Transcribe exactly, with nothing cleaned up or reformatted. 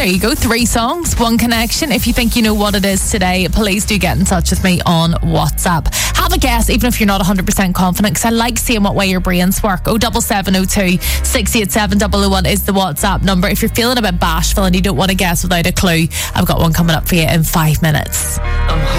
there you go. Three songs, one connection. If you think you know what it is today, please do get in touch with me on WhatsApp. Have a guess, even if you're not one hundred percent confident, because I like seeing what way your brains work. oh seven seven oh two, six eight seven, double oh one is the WhatsApp number. If you're feeling a bit bashful and you don't want to guess without a clue, I've got one coming up for you in five minutes.